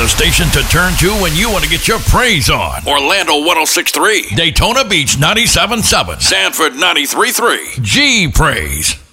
The station to turn to when you want to get your praise on. Orlando 106.3. Daytona Beach 97.7. Sanford 93.3. G Praise.